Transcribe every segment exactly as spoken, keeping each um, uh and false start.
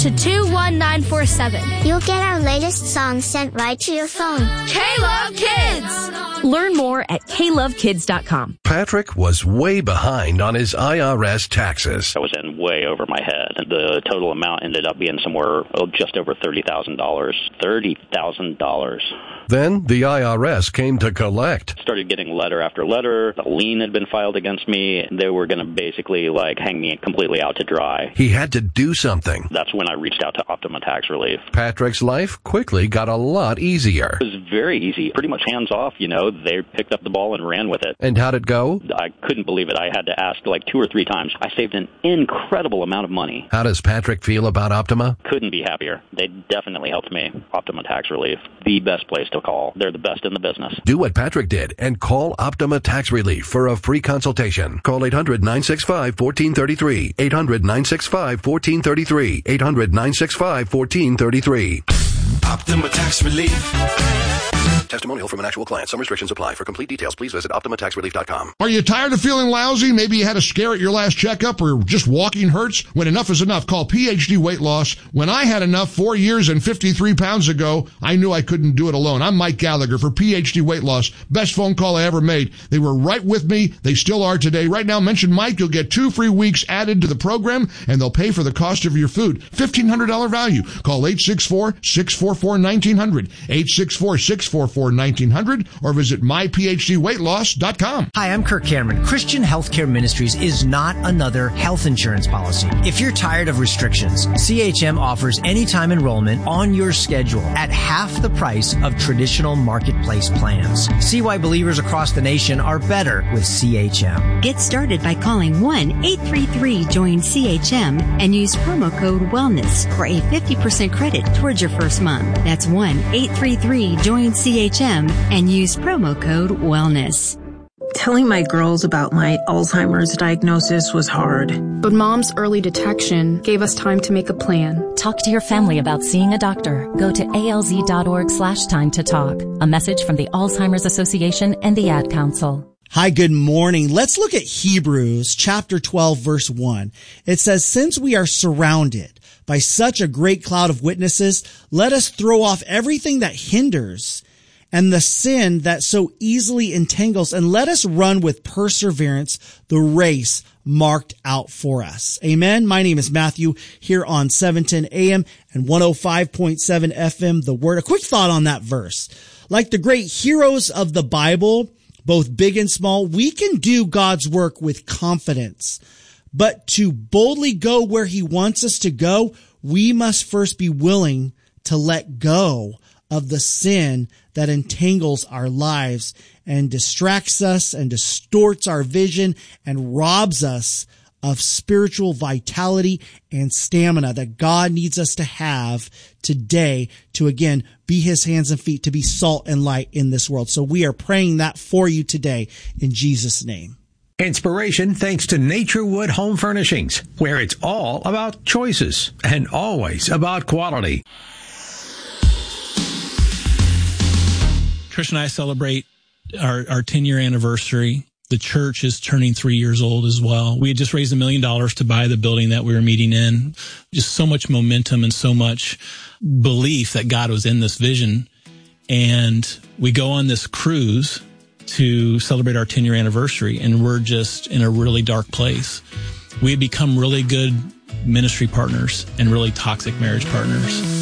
to two one nine four seven. You'll get our latest songs sent right to your phone. K-Love Kids! Learn more at K love kids dot com. Patrick was way behind on his I R S taxes. I was in way over my head. The total amount ended up being somewhere oh, just over thirty thousand dollars. thirty thousand dollars. Then the I R S came to collect. Started getting letter after letter. A lien had been filed against me. They were going to basically like hang me completely out to dry. He had to do something. That's when I reached out to Optima Tax Relief. Patrick's life quickly got a lot easier. It was very easy, pretty much hands off, you know. They picked up the ball and ran with it. And how'd it go? I couldn't believe it. I had to ask like two or three times. I saved an incredible amount of money. How does Patrick feel about Optima? Couldn't be happier. They definitely helped me. Optima Tax Relief, the best place to call. They're the best in the business. Do what Patrick did and call Optima Tax Relief for a free consultation. Call eight hundred nine six five one four three three. eight hundred nine six five one four three three. eight hundred nine six five one four three three. Optima Tax Relief. Testimonial from an actual client. Some restrictions apply. For complete details, please visit optima tax relief dot com. Are you tired of feeling lousy? Maybe you had a scare at your last checkup or just walking hurts? When enough is enough, call P H D Weight Loss. When I had enough four years and fifty-three pounds ago, I knew I couldn't do it alone. I'm Mike Gallagher for P H D Weight Loss. Best phone call I ever made. They were right with me. They still are today. Right now, mention Mike. You'll get two free weeks added to the program, and they'll pay for the cost of your food. fifteen hundred dollars value. Call eight six four, six four four, one nine zero zero. eight six four, six four four, one nine zero zero. Or visit my p h d weight loss dot com. Hi, I'm Kirk Cameron. Christian Healthcare Ministries is not another health insurance policy. If you're tired of restrictions, C H M offers anytime enrollment on your schedule at half the price of traditional marketplace plans. See why believers across the nation are better with C H M. Get started by calling one eight three three join C H M and use promo code WELLNESS for a fifty percent credit towards your first month. That's one eight three three join C H M and use promo code WELLNESS. Telling my girls about my Alzheimer's diagnosis was hard. But Mom's early detection gave us time to make a plan. Talk to your family about seeing a doctor. Go to alz.org slash time to talk. A message from the Alzheimer's Association and the Ad Council. Hi, good morning. Let's look at Hebrews chapter twelve, verse one. It says, since we are surrounded by such a great cloud of witnesses, let us throw off everything that hinders and the sin that so easily entangles, and let us run with perseverance the race marked out for us. Amen. My name is Matthew here on seven ten A M and one oh five point seven F M, The Word. A quick thought on that verse. Like the great heroes of the Bible, both big and small, we can do God's work with confidence. But to boldly go where he wants us to go, we must first be willing to let go of the sin that entangles our lives and distracts us and distorts our vision and robs us of spiritual vitality and stamina that God needs us to have today to, again, be his hands and feet, to be salt and light in this world. So we are praying that for you today in Jesus' name. Inspiration thanks to Naturewood Home Furnishings, where it's all about choices and always about quality. Trish and I celebrate our, our ten-year anniversary. The church is turning three years old as well. We had just raised a million dollars to buy the building that we were meeting in. Just so much momentum and so much belief that God was in this vision. And we go on this cruise to celebrate our ten-year anniversary, and we're just in a really dark place. We had become really good ministry partners and really toxic marriage partners.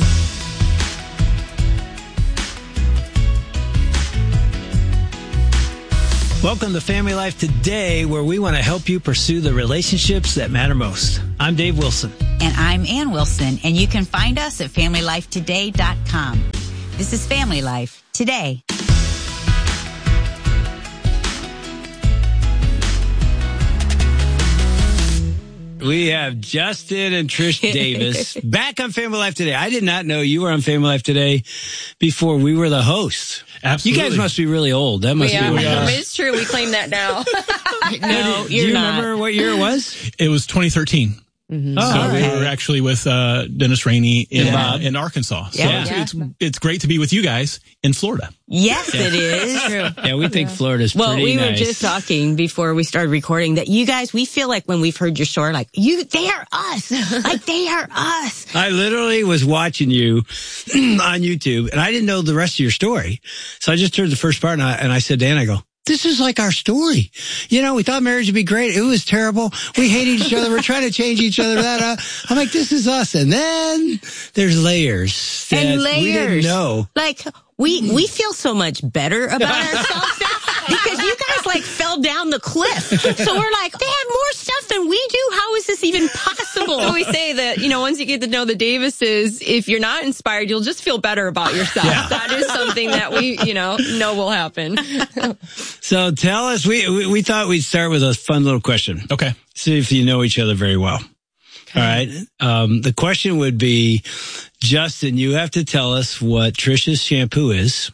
Welcome to Family Life Today, where we want to help you pursue the relationships that matter most. I'm Dave Wilson. And I'm Ann Wilson, and you can find us at family life today dot com. This is Family Life Today. We have Justin and Trish Davis back on Family Life Today. I did not know you were on Family Life Today before we were the hosts. Absolutely. You guys must be really old. That must yeah, be we are. It's true. We claim that now. No, do you're you not. remember what year it was? It was twenty thirteen. Mm-hmm. Oh, so okay. we were actually with uh, Dennis Rainey in Yeah. uh, in Arkansas. So Yeah. it's, Yeah. it's it's great to be with you guys in Florida. Yes, Yeah. it is. True. Yeah, we think Florida's Well, pretty we nice. were just talking before we started recording that you guys, we feel like when we've heard your story, like, you, they are us. Like, they are us. I literally was watching you on YouTube, and I didn't know the rest of your story. So I just heard the first part, and I, and I said to Ann, I go, this is like our story. You know, we thought marriage would be great. It was terrible. We hated each other. We're trying to change each other. That, uh, I'm like, this is us. And then there's layers that And layers. we didn't know. Like, we, we feel so much better about ourselves now because you guys like fell down the cliff. So we're like, they have more stuff than we do. How is this even possible? So we say that, you know, once you get to know the Davises, if you're not inspired, you'll just feel better about yourself. Yeah. That is something that we, you know, know will happen. So tell us, we, we, we thought we'd start with a fun little question. Okay. See if you know each other very well. All right. Um, the question would be, Justin, you have to tell us what Trisha's shampoo is.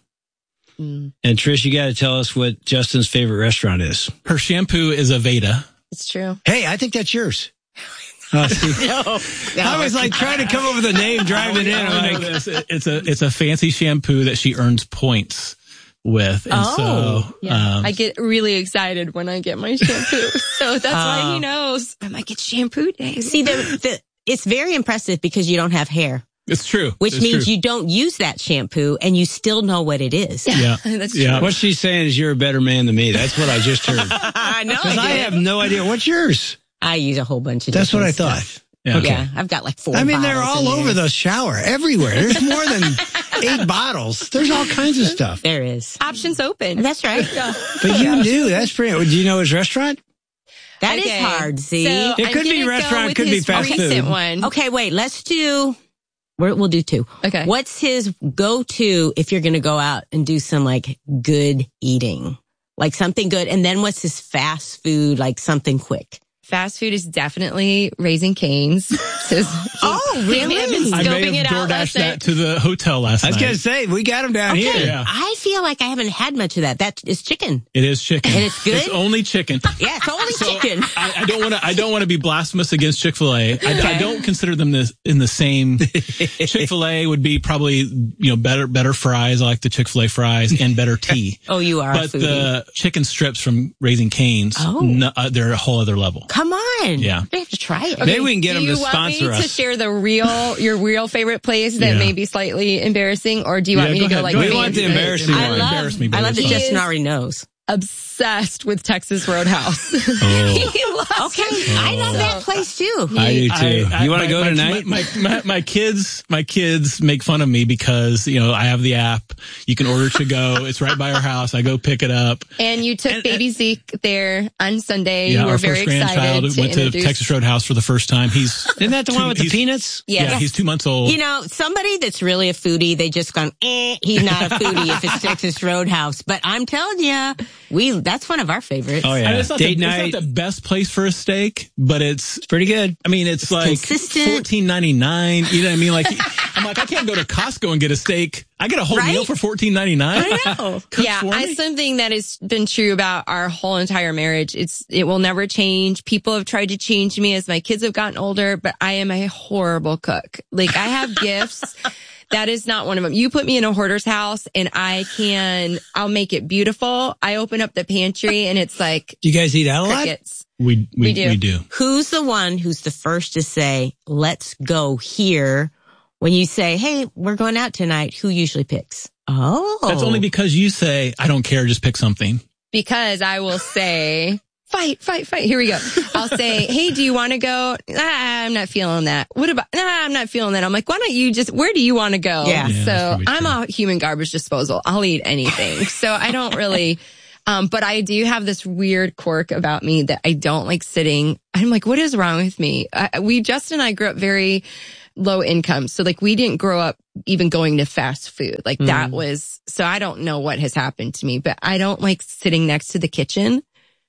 Mm. And Trish, you got to tell us what Justin's favorite restaurant is. Her shampoo is Aveda. It's true. Hey, I think that's yours. Uh, see, No, no. I was like trying to come up with a name driving in. I I'm know like, this. It's a it's a fancy shampoo that she earns points with, and Oh, so yeah. um, I get really excited when I get my shampoo. So that's why Oh. he knows. I'm like, it's shampoo day. See, the, the, it's very impressive because you don't have hair. it's true. Which It's means true. you don't use that shampoo and you still know what it is. Yeah, That's yeah. what she's saying is you're a better man than me. That's what I just heard. I know. Because I did. have no idea. What's yours? I use a whole bunch of That's what I different thought. stuff. Yeah. Okay. Yeah, I've got like four I mean, they're bottles all in over there. the shower, everywhere. There's more than eight bottles. There's all kinds of stuff. There is. Options open. That's right. Yeah. But you knew. That's pretty. Do you know his restaurant? That is Okay. hard, see? So It I'm could be gonna go restaurant, with could be his fast recent food. one. Okay, wait, let's do, we're, we'll do two. Okay. What's his go-to if you're going to go out and do some like good eating? Like something good. And then what's his fast food, like something quick? Fast food is definitely Raising Cane's. Says, Oh, he may have been I scoping may it have out last DoorDashed that night. to the hotel last I was night. going to say, we got him down Okay, here. Yeah. I feel like I haven't had much of that. That is chicken. It is chicken. And it's good? It's only chicken. Yeah, it's only So, chicken. I, I don't want to. I don't want to be blasphemous against Chick-fil-A. I, I don't consider them this, in the same. Chick-fil-A would be probably you know better better fries. I like the Chick-fil-A fries and better tea. Oh, you are a But foodie. the chicken strips from Raising Cane's, Oh. no, uh, they're a whole other level. Come on. Yeah. I have to try it. Maybe we can get Do him you to want me sponsor to us. share the real, your real favorite place that Yeah. may be slightly embarrassing, or do you want Yeah, me go to go ahead. like Go We ahead. want the fancy? embarrassing I one. love, Embarrass me, I love that Billy. Justin He is- already knows. Obsessed with Texas Roadhouse. he loves Okay, I love that place too. I do too. I- I- you want to my- go my- tonight? My, my, my, my kids, my kids make fun of me because you know I have the app. You can order to go. It's right by our house. I go pick it up. And you took baby Zeke there on Sunday. Yeah, you were our very first excited grandchild to went to introduce. Texas Roadhouse for the first time. He's Isn't that the two- one with the he's- peanuts? Yes. Yeah, he's two months old. You know, somebody that's really a foodie, they just gone, eh, he's not a foodie if it's Texas Roadhouse. But I'm telling you, we, that's one of our favorites. Oh, I yeah. mean, it's not, Date the, night. it's not the best place for a steak, but it's, It's pretty good. I mean, it's, like consistent. fourteen ninety-nine. You know what I mean? Like, I'm like, I can't go to Costco and get a steak. I get a whole Right? meal for fourteen ninety-nine. I know. Cooked Yeah, for I, me? something that has been true about our whole entire marriage. It's it will never change. People have tried to change me as my kids have gotten older, but I am a horrible cook. Like I have gifts. That is not one of them. You put me in a hoarder's house and I can, I'll make it beautiful. I open up the pantry and it's like Do you guys eat out a lot? crickets. We, we, We do. we do. Who's the one who's the first to say, let's go here? When you say, hey, we're going out tonight, who usually picks? Oh. That's only because you say, I don't care, just pick something. Because I will say, fight, fight, fight. Here we go. I'll say, hey, do you want to go? Ah, I'm not feeling that. What about, nah, I'm not feeling that. I'm like, why don't you just, where do you want to go? Yeah. Yeah, that's So probably I'm true. a human garbage disposal. I'll eat anything. So I don't really, um, but I do have this weird quirk about me that I don't like sitting. I'm like, what is wrong with me? I, we, Justin and I grew up very low income. So like we didn't grow up even going to fast food. Like that was, so I don't know what has happened to me, but I don't like sitting next to the kitchen.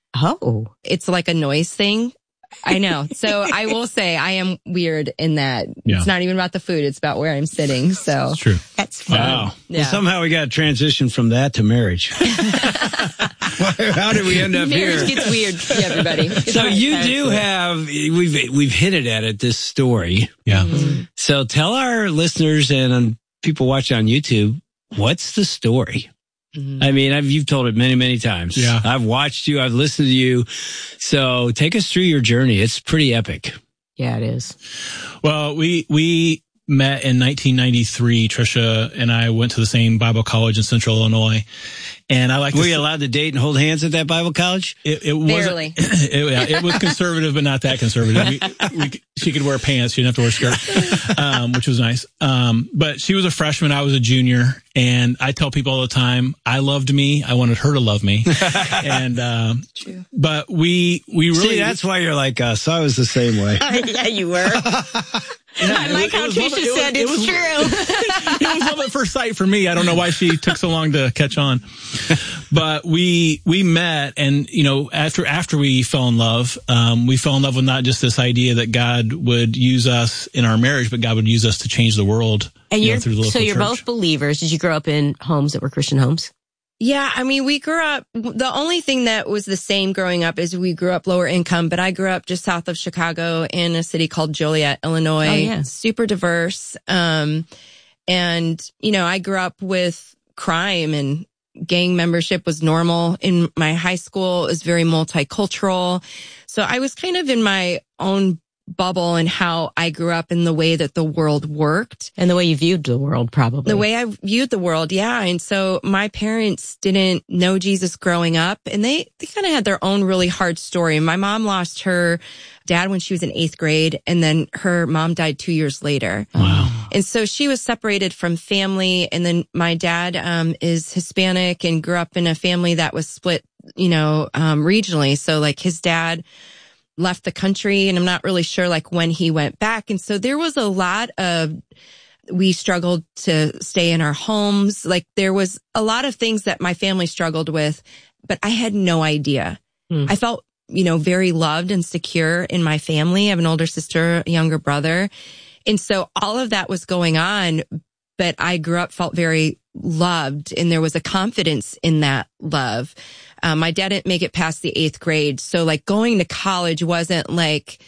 Oh. It's like a noise thing. I know. So I will say I am weird in that Yeah. it's not even about the food. It's about where I'm sitting. So It's true. That's fun. Wow. Yeah. Well, somehow we got to transition from that to marriage. How did we end up Marriage here? gets weird, everybody. So you do have, we've, we've hinted at it, this story. Yeah. Mm-hmm. So tell our listeners and um, people watching on YouTube, what's the story? Mm-hmm. I mean, I've, you've told it many, many times. Yeah. I've watched you. I've listened to you. So take us through your journey. It's pretty epic. Yeah, it is. Well, we, we met in nineteen ninety-three. Trisha and I went to the same Bible college in Central Illinois. And I like Were to you allowed to date and hold hands at that Bible college? It, it Barely. It, yeah, it was conservative, but not that conservative. We, we, she could wear pants. She didn't have to wear a skirt, um, which was nice. Um, but she was a freshman. I was a junior. And I tell people all the time, I loved me. I wanted her to love me. and, um, True. But we, we really. See, that's why you're like us. I was the same way. Yeah, you were. Yeah, I like it, how it Trisha love, said it was, it's it was, true. It was love at first sight for me. I don't know why she took so long to catch on, but we we met, and you know, after after we fell in love, um, we fell in love with not just this idea that God would use us in our marriage, but God would use us to change the world. And you you're know, through the local so you're church. both believers. Did you grow up in homes that were Christian homes? Yeah, I mean, we grew up, the only thing that was the same growing up is we grew up lower income, but I grew up just south of Chicago in a city called Joliet, Illinois. Oh, yeah. Super diverse. Um, and, you know, I grew up with crime, and gang membership was normal in my high school. It was very multicultural. So I was kind of in my own bubble and how I grew up in the way that the world worked. And the way you viewed the world, probably. The way I viewed the world, yeah. And so my parents didn't know Jesus growing up, and they, they kind of had their own really hard story. My mom lost her dad when she was in eighth grade, and then her mom died two years later. Wow. And so she was separated from family, and then my dad um is Hispanic and grew up in a family that was split, you know, um regionally. So like his dad left the country, and I'm not really sure like when he went back. And so there was a lot of, we struggled to stay in our homes. Like there was a lot of things that my family struggled with, but I had no idea. Mm. I felt, you know, very loved and secure in my family. I have an older sister, a younger brother. And so all of that was going on, but I grew up, felt very loved, and there was a confidence in that love. Um, my dad didn't make it past the eighth grade. So like going to college wasn't like,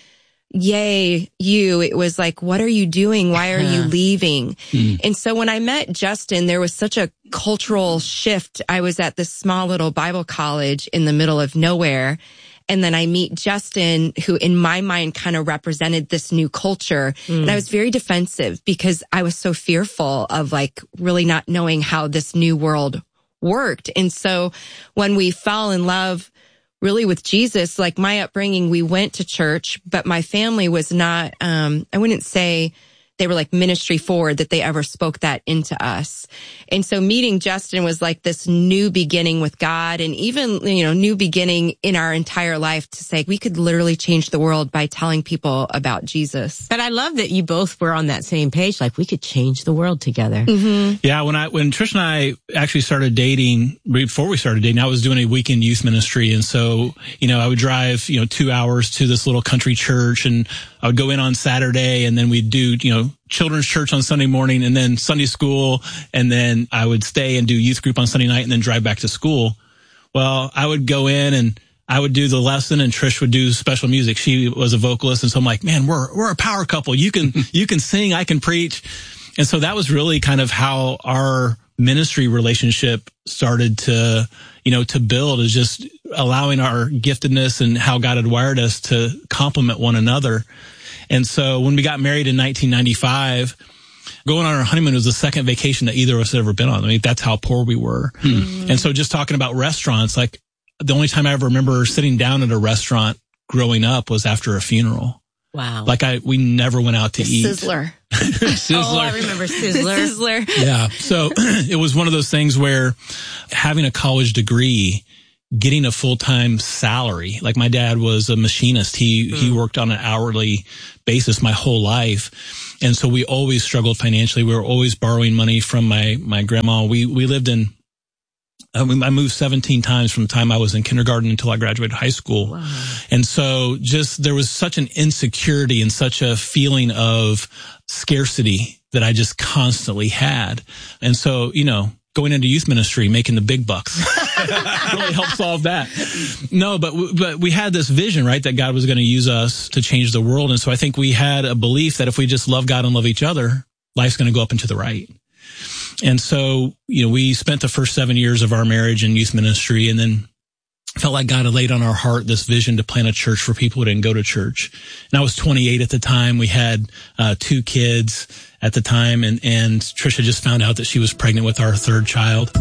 yay, you. It was like, what are you doing? Why are you leaving? Mm. And so when I met Justin, there was such a cultural shift. I was at this small little Bible college in the middle of nowhere. And then I meet Justin, who in my mind kind of represented this new culture. Mm. And I was very defensive because I was so fearful of like really not knowing how this new world worked. And so when we fell in love really with Jesus, like my upbringing, we went to church, but my family was not, um, I wouldn't say they were like ministry forward, that they ever spoke that into us. And so meeting Justin was like this new beginning with God, and even, you know, new beginning in our entire life to say we could literally change the world by telling people about Jesus. But I love that you both were on that same page. Like we could change the world together. Mm-hmm. Yeah. When I, when Trish and I actually started dating, before we started dating, I was doing a weekend youth ministry. And so, you know, I would drive, you know, two hours to this little country church, and I would go in on Saturday, and then we'd do, you know, children's church on Sunday morning, and then Sunday school. And then I would stay and do youth group on Sunday night and then drive back to school. Well, I would go in and I would do the lesson, and Trish would do special music. She was a vocalist. And so I'm like, man, we're, we're a power couple. You can, you can sing, I can preach. And so that was really kind of how our ministry relationship started to, you know, to build, is just allowing our giftedness and how God had wired us to complement one another. And so when we got married in nineteen ninety-five, going on our honeymoon was the second vacation that either of us had ever been on. I mean, that's how poor we were. Hmm. And so just talking about restaurants, like the only time I ever remember sitting down at a restaurant growing up was after a funeral. Wow. Like I, we never went out to the eat. Sizzler. Sizzler. Oh, I remember Sizzler. Sizzler. Yeah. So it was one of those things where having a college degree, getting a full-time salary, like my dad was a machinist. He, mm. he worked on an hourly basis my whole life. And so we always struggled financially. We were always borrowing money from my, my grandma. We, we lived in, I moved seventeen times from the time I was in kindergarten until I graduated high school. Wow. And so just, there was such an insecurity and such a feeling of scarcity that I just constantly had. And so, you know, going into youth ministry, making the big bucks. Really helped solve that. No, but but we had this vision, right, that God was going to use us to change the world. And so I think we had a belief that if we just love God and love each other, life's going to go up and to the right. And so, you know, we spent the first seven years of our marriage in youth ministry, and then felt like God had laid on our heart this vision to plant a church for people who didn't go to church. And I was twenty-eight at the time. We had uh, two kids at the time, and, and Trisha just found out that she was pregnant with our third child.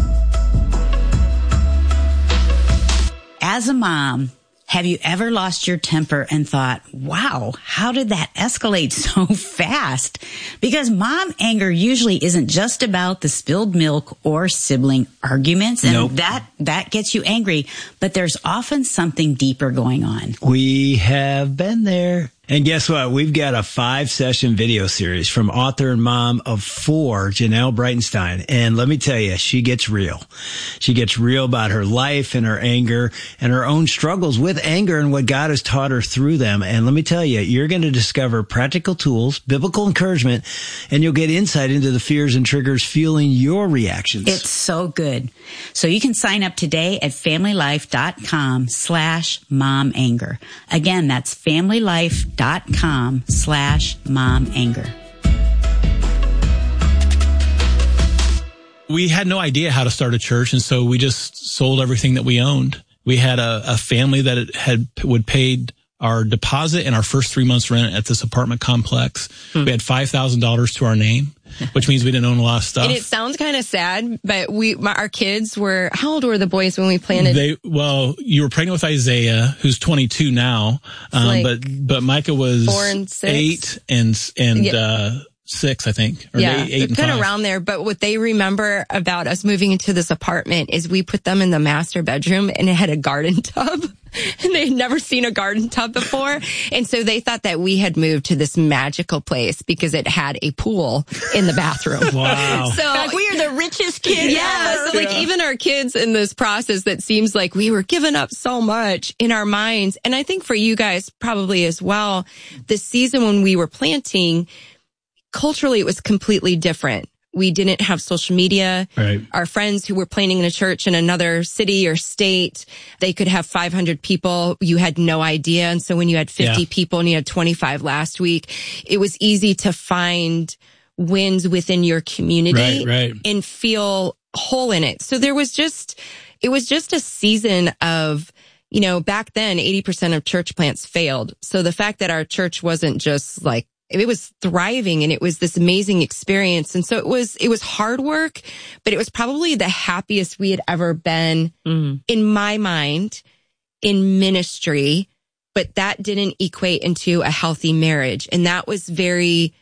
As a mom, have you ever lost your temper and thought, wow, how did that escalate so fast? Because mom anger usually isn't just about the spilled milk or sibling arguments. And Nope. that, that gets you angry, but there's often something deeper going on. We have been there. And guess what? We've got a five-session video series from author and mom of four, Janelle Breitenstein. And let me tell you, she gets real. She gets real about her life and her anger and her own struggles with anger and what God has taught her through them. And let me tell you, you're going to discover practical tools, biblical encouragement, and you'll get insight into the fears and triggers fueling your reactions. It's so good. So you can sign up today at familylife.com slash mom anger. Again, that's familylife.com slash mom anger. We had no idea how to start a church, and so we just sold everything that we owned. We had a, a family that had would paid our deposit and our first three months rent at this apartment complex. Hmm. We had five thousand dollars to our name, which means we didn't own a lot of stuff. And it sounds kind of sad, but we, my, our kids were, how old were the boys when we planted? They, well, you were pregnant with Isaiah, who's twenty-two now. Um, like but, but Micah was four and six. eight and, and, Yep. uh, six, I think. Or yeah, eight, eight and kind of five. around there. But what they remember about us moving into this apartment is we put them in the master bedroom and it had a garden tub. And they had never seen a garden tub before. And so they thought that we had moved to this magical place because it had a pool in the bathroom. Wow. So Like, we are the richest kids yeah, ever. so like Yeah. even our kids in this process that seems like we were giving up so much in our minds. And I think for you guys probably as well, the season when we were planting, culturally it was completely different. We didn't have social media. Right. Our friends who were planning in a church in another city or state, they could have five hundred people. You had no idea. And so when you had fifty Yeah. people and you had twenty-five last week, it was easy to find wins within your community Right, right. and feel whole in it. So there was just, it was just a season of, you know, back then eighty percent of church plants failed. So the fact that our church wasn't just like, it was thriving and it was this amazing experience. And so it was, it was hard work, but it was probably the happiest we had ever been Mm. in my mind in ministry, but that didn't equate into a healthy marriage. And that was very,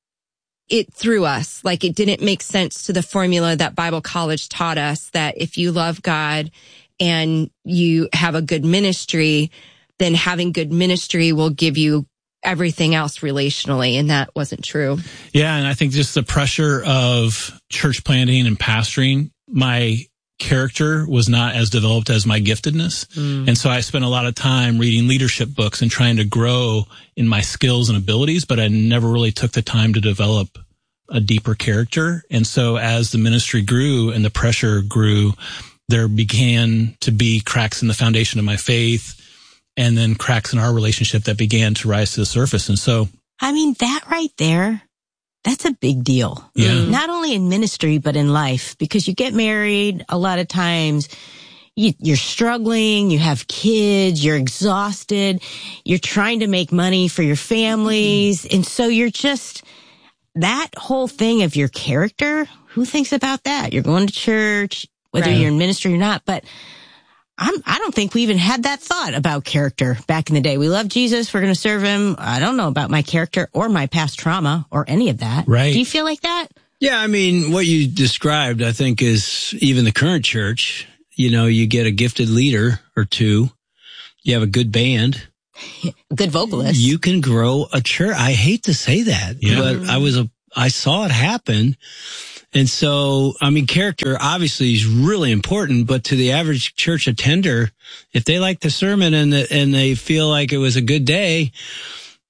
it threw us. Like it didn't make sense to the formula that Bible college taught us that if you love God and you have a good ministry, then having good ministry will give you everything else relationally. And that wasn't true. Yeah. And I think just the pressure of church planting and pastoring, my character was not as developed as my giftedness. Mm. And so I spent a lot of time reading leadership books and trying to grow in my skills and abilities, but I never really took the time to develop a deeper character. And so as the ministry grew and the pressure grew, there began to be cracks in the foundation of my faith, and then cracks in our relationship that began to rise to the surface. And so, I mean, that right there, that's a big deal. Yeah. Not only in ministry, but in life, because you get married a lot of times. You, you're struggling, you have kids, you're exhausted, you're trying to make money for your families. And so you're just, that whole thing of your character, who thinks about that? You're going to church, whether Right. you're in ministry or not, but I'm, I don't think we even had that thought about character back in the day. We love Jesus. We're going to serve him. I don't know about my character or my past trauma or any of that. Right. Do you feel like that? Yeah, I mean, what you described, I think, is even the current church. You know, you get a gifted leader or two. You have a good band. Good vocalist. You can grow a church. I hate to say that, Yeah. but I was a, I saw it happen. And so, I mean, character obviously is really important, but to the average church attender, if they like the sermon and the, and they feel like it was a good day,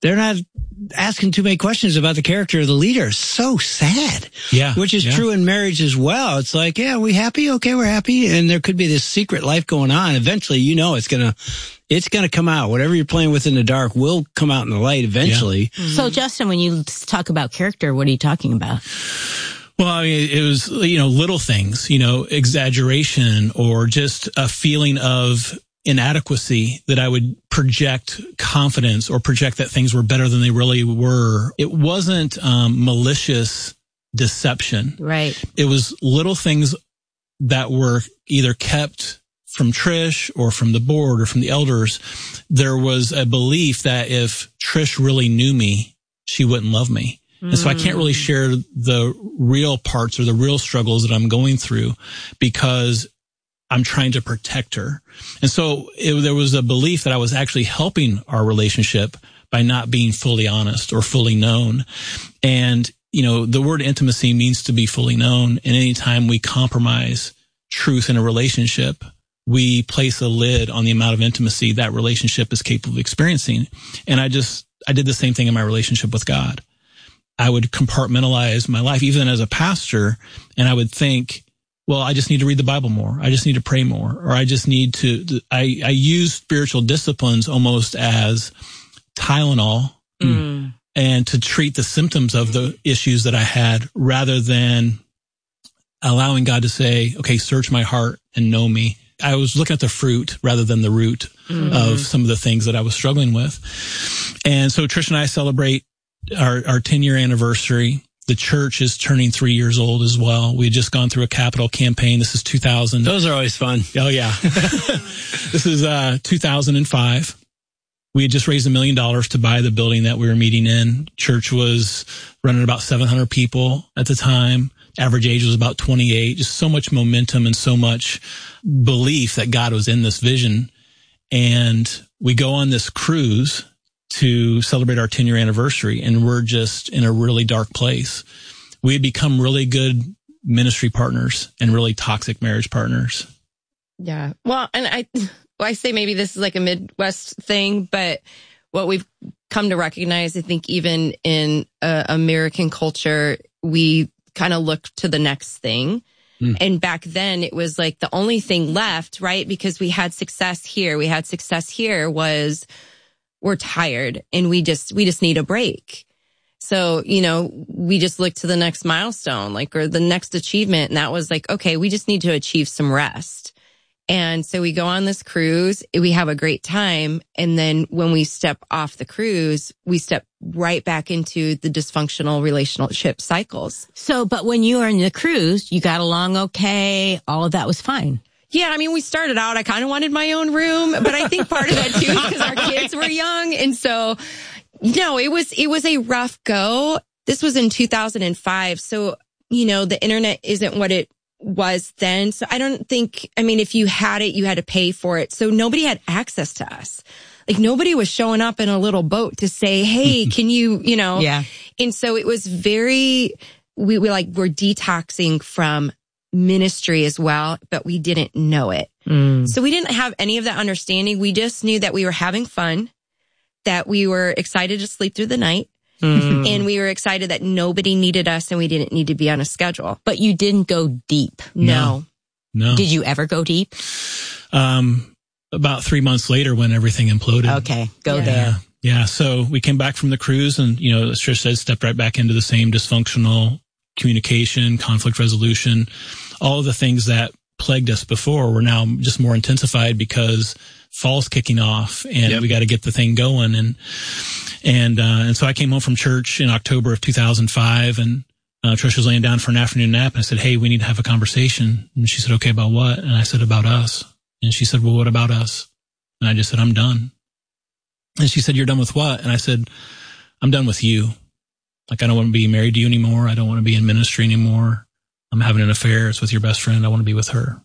they're not asking too many questions about the character of the leader. So sad. Yeah. Which is yeah. true in marriage as well. It's like, yeah, we happy? Okay, we're happy. And there could be this secret life going on. Eventually, you know, it's going to, it's going to come out. Whatever you're playing with in the dark will come out in the light eventually. Yeah. So, Justin, when you talk about character, what are you talking about? Well, I mean, it was, you know, little things, you know, exaggeration or just a feeling of inadequacy that I would project confidence or project that things were better than they really were. It wasn't um, malicious deception. Right. It was little things that were either kept from Trish or from the board or from the elders. There was a belief that if Trish really knew me, she wouldn't love me. Mm. And so I can't really share the real parts or the real struggles that I'm going through because I'm trying to protect her. And so it, there was a belief that I was actually helping our relationship by not being fully honest or fully known. And, you know, the word intimacy means to be fully known. And anytime we compromise truth in a relationship, we place a lid on the amount of intimacy that relationship is capable of experiencing. And I just, I did the same thing in my relationship with God. I would compartmentalize my life, even as a pastor, and I would think, well, I just need to read the Bible more. I just need to pray more. Or I just need to, I, I use spiritual disciplines almost as Tylenol mm. and to treat the symptoms of the issues that I had rather than allowing God to say, okay, search my heart and know me. I was looking at the fruit rather than the root mm. of some of the things that I was struggling with. And so Trish and I celebrate our, our ten year anniversary. The church is turning three years old as well. We had just gone through a capital campaign. This is two thousand. Those are always fun. Oh, yeah. This is uh two thousand five. We had just raised a million dollars to buy the building that we were meeting in. Church was running about seven hundred people at the time. Average age was about twenty-eight. Just so much momentum and so much belief that God was in this vision. And we go on this cruise to celebrate our ten year anniversary, and we're just in a really dark place. We had become really good ministry partners and really toxic marriage partners. Yeah. Well, and I, well, I say maybe this is like a Midwest thing, but what we've come to recognize, I think even in uh, American culture, we kind of look to the next thing. Mm. And back then it was like the only thing left, right? Because we had success here. We had success here was we're tired and we just, we just need a break. So, you know, we just looked to the next milestone, like, or the next achievement. And that was like, okay, we just need to achieve some rest. And so we go on this cruise, we have a great time. And then when we step off the cruise, we step right back into the dysfunctional relationship cycles. So, but when you were in the cruise, you got along okay. All of that was fine. Yeah, I mean, we started out, I kind of wanted my own room, but I think part of that too is because our kids were young. And so, no, it was, it was a rough go. This was in two thousand five. So, you know, the internet isn't what it was then. So I don't think, I mean, if you had it, you had to pay for it. So nobody had access to us. Like nobody was showing up in a little boat to say, hey, can you, you know? Yeah. And so it was very, we were like, we're detoxing from ministry as well, but we didn't know it. Mm. So we didn't have any of that understanding. We just knew that we were having fun, that we were excited to sleep through the night. Mm. And we were excited that nobody needed us and we didn't need to be on a schedule. But you didn't go deep. No. No. Did you ever go deep? Um, about three months later when everything imploded. Okay. Go yeah. there. Yeah. So we came back from the cruise and, you know, as Trish said, stepped right back into the same dysfunctional communication, conflict resolution, all of the things that plagued us before were now just more intensified because fall's kicking off and yep. we got to get the thing going. And, and, uh, and so I came home from church in October of two thousand five and, uh, Trish was laying down for an afternoon nap and I said, hey, we need to have a conversation. And she said, okay, about what? And I said, about us. And she said, well, what about us? And I just said, I'm done. And she said, you're done with what? And I said, I'm done with you. Like, I don't want to be married to you anymore. I don't want to be in ministry anymore. I'm having an affair. It's with your best friend. I want to be with her.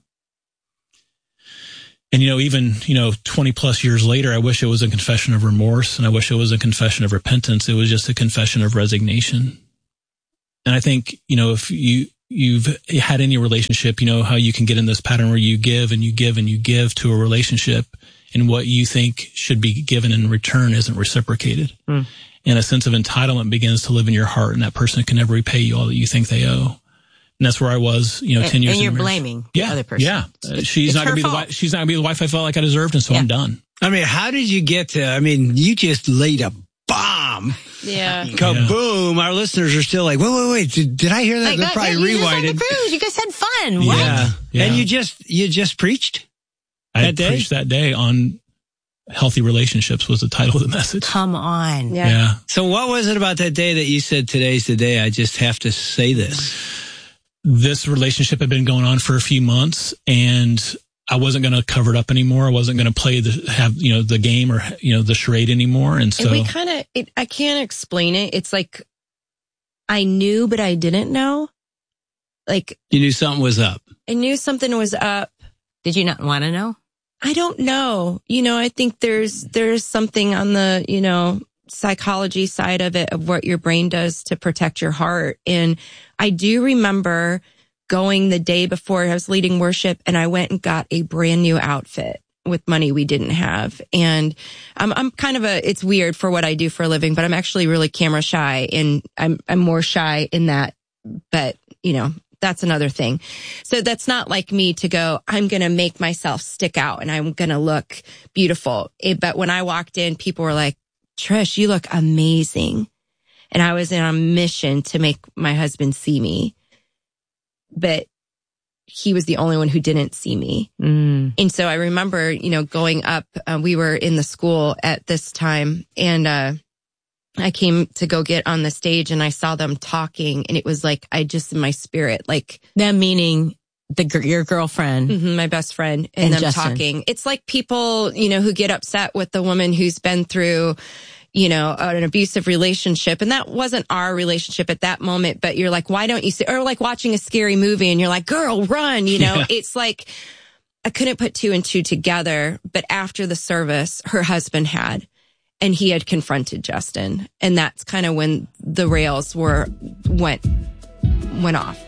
And, you know, even, you know, twenty plus years later, I wish it was a confession of remorse and I wish it was a confession of repentance. It was just a confession of resignation. And I think, you know, if you, you've had any relationship, you know how you can get in this pattern where you give and you give and you give to a relationship, and what you think should be given in return isn't reciprocated. Mm. And a sense of entitlement begins to live in your heart, and that person can never repay you all that you think they owe. And that's where I was, you know, and, ten years. And you're in blaming yeah, the other person. Yeah, uh, she's it's not going to be the wife. She's not going to be the wife I felt like I deserved, and so yeah. I'm done. I mean, how did you get to? I mean, you just laid a bomb. Yeah. Kaboom! Yeah. Our listeners are still like, wait, wait, wait. Did, did I hear that? Like, They're probably you rewinded. You guys had cruise. You guys had fun. What? Yeah. yeah. And you just you just preached. I that day? preached that day on healthy relationships was the title of the message. Come on. Yeah. yeah. So what was it about that day that you said today's the day? I just have to say this. This relationship had been going on for a few months, and I wasn't going to cover it up anymore. I wasn't going to play the have you know the game or you know the charade anymore. And so and we kind of I can't explain it. It's like I knew, but I didn't know. Like you knew something was up. I knew something was up. Did you not want to know? I don't know. You know, I think there's there's something on the you know psychology side of it, of what your brain does to protect your heart. And I do remember going the day before I was leading worship, and I went and got a brand new outfit with money we didn't have. And I'm, I'm kind of a, it's weird for what I do for a living, but I'm actually really camera shy, and I'm, I'm more shy in that, but you know, that's another thing. So that's not like me to go, I'm going to make myself stick out and I'm going to look beautiful. It, but when I walked in, people were like, Trish, you look amazing. And I was on a mission to make my husband see me. But he was the only one who didn't see me. Mm. And so I remember, you know, going up, uh, we were in the school at this time, and uh, I came to go get on the stage, and I saw them talking, and it was like, I just, in my spirit, like. Them meaning the your girlfriend. Mm-hmm, my best friend, and, and them Justin. talking. It's like people, you know, who get upset with the woman who's been through, you know, an abusive relationship. And that wasn't our relationship at that moment, but you're like, why don't you see, or like watching a scary movie and you're like, girl, run, you know, yeah. It's like, I couldn't put two and two together. But after the service, her husband had, and he had confronted Justin. And that's kind of when the rails were, went, went off.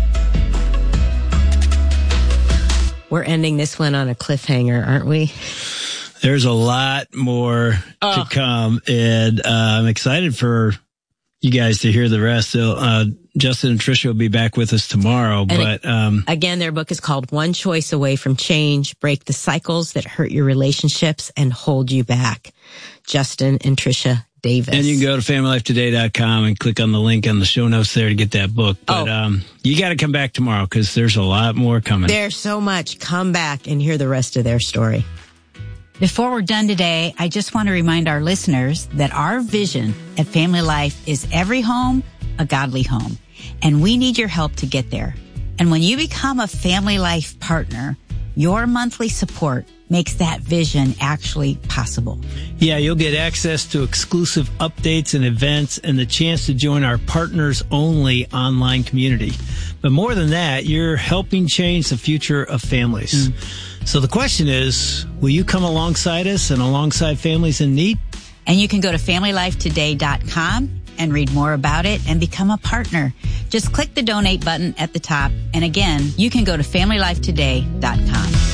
We're ending this one on a cliffhanger, aren't we? There's a lot more oh. to come, and uh, I'm excited for you guys to hear the rest. So, uh, Justin and Tricia will be back with us tomorrow. And but um, again, their book is called One Choice Away from Change, Break the Cycles That Hurt Your Relationships and Hold You Back. Justin and Tricia Davis. And you can go to family life today dot com and click on the link on the show notes there to get that book. But oh. um, you got to come back tomorrow because there's a lot more coming. There's so much. Come back and hear the rest of their story. Before we're done today, I just want to remind our listeners that our vision at Family Life is every home, a godly home. And we need your help to get there. And when you become a Family Life partner, your monthly support makes that vision actually possible. Yeah, you'll get access to exclusive updates and events and the chance to join our partners only online community. But more than that, you're helping change the future of families. Mm. So the question is, will you come alongside us and alongside families in need? And you can go to family life today dot com and read more about it and become a partner. Just click the donate button at the top. And again, you can go to family life today dot com.